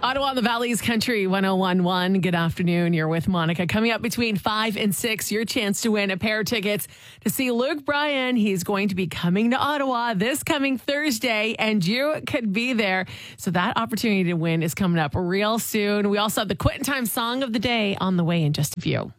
Ottawa on the Valley's Country 1011. Good afternoon. You're with Monica. Coming up between 5 and 6, your chance to win a pair of tickets to see Luke Bryan. He's going to be coming to Ottawa this coming Thursday, and you could be there. So that opportunity to win is coming up real soon. We also have the Quitting Time Song of the Day on the way in just a few.